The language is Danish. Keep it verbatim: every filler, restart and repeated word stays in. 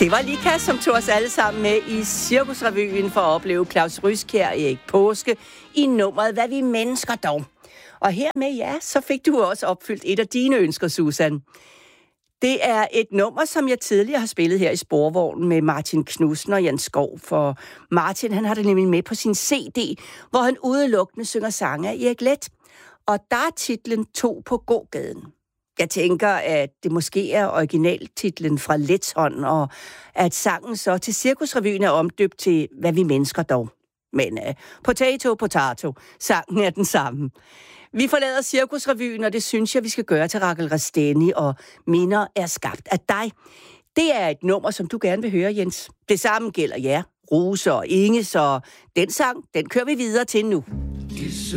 Det var Lika, som tog os alle sammen med i Cirkusrevyen for at opleve Claus Ryskjær og Erik Paaske i nummeret Hvad vi mennesker dog. Og hermed, ja, så fik du også opfyldt et af dine ønsker, Susan. Det er et nummer, som jeg tidligere har spillet her i Sporvognen med Martin Knudsen og Jan Skov. For Martin, han har det nemlig med på sin C D, hvor han udelukkende synger sange af Erik Leth. Og der er titlen To på gågaden. Jeg tænker, at det måske er originaltitlen fra Leths hånd, og at sangen så til Cirkusrevyen er omdøbt til Hvad vi mennesker dog. Men uh, potato, potato, sangen er den samme. Vi forlader Cirkusrevyen, og det synes jeg, vi skal gøre til Rachel Rasteni, og Minder er skabt af dig. Det er et nummer, som du gerne vil høre, Jens. Det samme gælder jer, Rose og Inge, så den sang, den kører vi videre til nu.